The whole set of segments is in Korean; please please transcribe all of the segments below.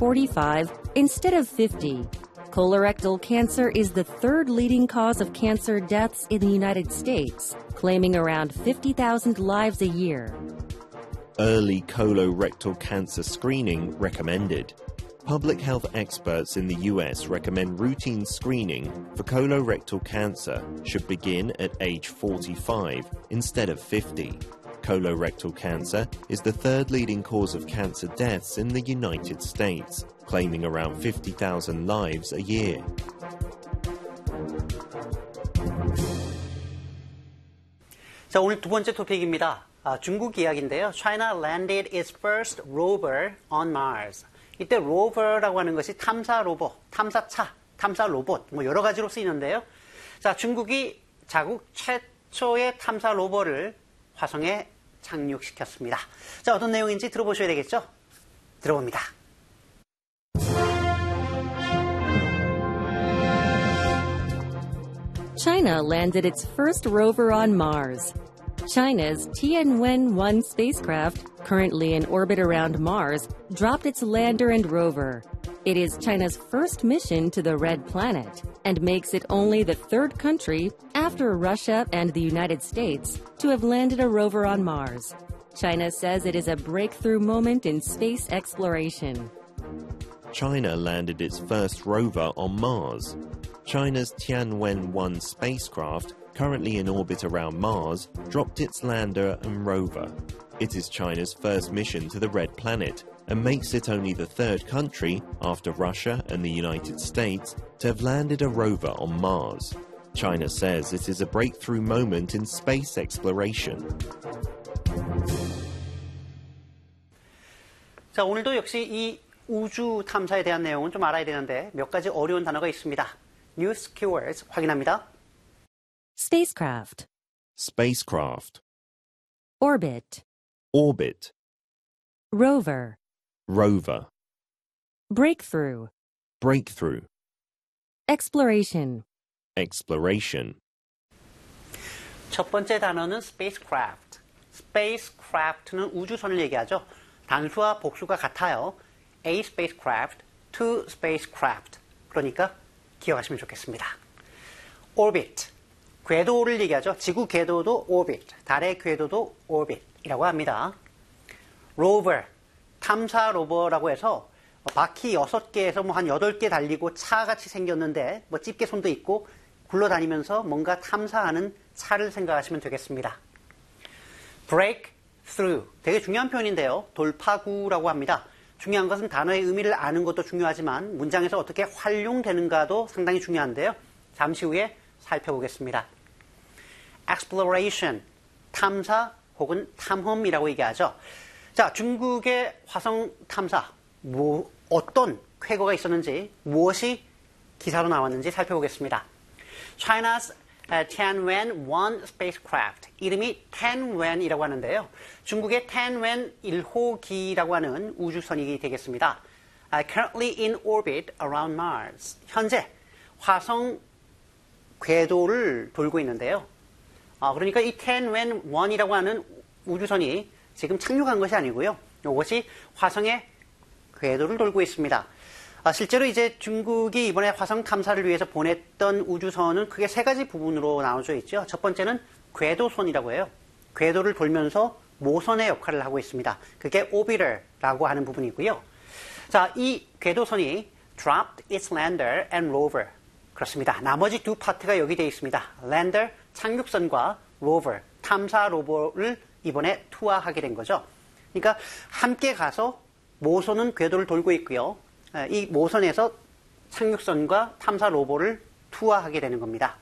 45 instead of 50. Colorectal cancer is the third leading cause of cancer deaths in the United States, claiming around 50,000 lives a year. Early colorectal cancer screening recommended. Public health experts in the US recommend routine screening for colorectal cancer should begin at age 45 instead of 50. Colorectal cancer is the third leading cause of cancer deaths in the United States, claiming around 50,000 lives a year. 자, 오늘 두 번째 토픽입니다. 중국 이야기인데요. China landed its first rover on Mars. 이때 rover라고 하는 것이 탐사 로봇, 탐사차, 탐사 로봇 뭐 여러 가지로 쓰이는데요. 자, 중국이 자국 최초의 탐사 로봇을 화성에 착륙시켰습니다. 자, 어떤 내용인지 들어보셔야 되겠죠? 들어봅니다. China landed its first rover on Mars. China's Tianwen-1 spacecraft, currently in orbit around Mars, dropped its lander and rover. It is China's first mission to the Red Planet and makes it only the third country, after Russia and the United States, to have landed a rover on Mars. China says it is a breakthrough moment in space exploration. China landed its first rover on Mars. China's Tianwen-1 spacecraft, currently in orbit around Mars, dropped its lander and rover. It is China's first mission to the Red Planet and makes it only the third country, after Russia and the United States, to have landed a rover on Mars. China says it is a breakthrough moment in space exploration. 자, 오늘도 역시 이 우주 탐사에 대한 내용은 좀 알아야 되는데 몇 가지 어려운 단어가 있습니다. News keywords 확인합니다. Spacecraft, Spacecraft, orbit, orbit, rover, rover, breakthrough, breakthrough, exploration. exploration. 첫 번째 단어는 spacecraft. spacecraft는 우주선을 얘기하죠. 단수와 복수가 같아요. A spacecraft, two spacecraft. 그러니까 기억하시면 좋겠습니다. orbit, 궤도를 얘기하죠. 지구 궤도도 orbit, 달의 궤도도 orbit이라고 합니다. rover, 탐사 로버라고 해서 바퀴 6개에서 뭐 한 8개 달리고 차같이 생겼는데 뭐 집게손도 있고 굴러다니면서 뭔가 탐사하는 차를 생각하시면 되겠습니다. break through, 되게 중요한 표현인데요. 돌파구라고 합니다. 중요한 것은 단어의 의미를 아는 것도 중요하지만 문장에서 어떻게 활용되는가도 상당히 중요한데요. 잠시 후에 살펴보겠습니다. exploration, 탐사 혹은 탐험이라고 얘기하죠. 자, 중국의 화성 탐사, 어떤 쾌거가 있었는지, 무엇이 기사로 나왔는지 살펴보겠습니다. China's Tianwen-1 spacecraft, 이름이 Tianwen이라고 하는데요. 중국의 Tianwen 1호기라고 하는 우주선이 되겠습니다. Currently in orbit around Mars, 현재 화성 궤도를 돌고 있는데요. 그러니까 이 Tianwen-1이라고 하는 우주선이 지금 착륙한 것이 아니고요. 이것이 화성의 궤도를 돌고 있습니다. 실제로 이제 중국이 이번에 화성 탐사를 위해서 보냈던 우주선은 크게 세 가지 부분으로 나눠져 있죠. 첫 번째는 궤도선이라고 해요. 궤도를 돌면서 모선의 역할을 하고 있습니다. 그게 orbiter라고 하는 부분이고요. 자, 이 궤도선이 dropped its lander and rover. 그렇습니다. 나머지 두 파트가 여기 되어 있습니다. lander, 착륙선과 rover, 탐사 로봇을 이번에 투하하게 된 거죠. 그러니까 함께 가서 모선은 궤도를 돌고 있고요. 이 모선에서 착륙선과 탐사 로봇을 투하하게 되는 겁니다.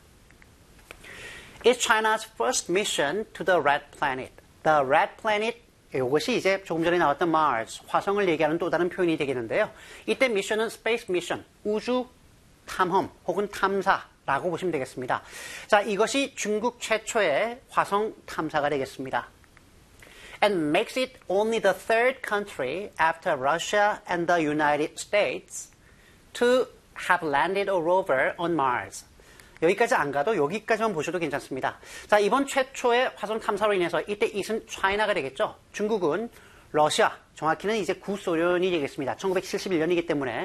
It's China's first mission to the Red Planet. The Red Planet, 이것이 이제 조금 전에 나왔던 Mars, 화성을 얘기하는 또 다른 표현이 되겠는데요. 이때 미션은 Space Mission, 우주 탐험 혹은 탐사라고 보시면 되겠습니다. 자, 이것이 중국 최초의 화성 탐사가 되겠습니다. And makes it only the third country after Russia and the United States to have landed a rover on Mars. 여기까지 안 가도 여기까지만 보셔도 괜찮습니다. 자, 이번 최초의 화성 탐사로 인해서 이때 it은 China가 되겠죠. 중국은 러시아, 정확히는 이제 구소련이 되겠습니다. 1971년이기 때문에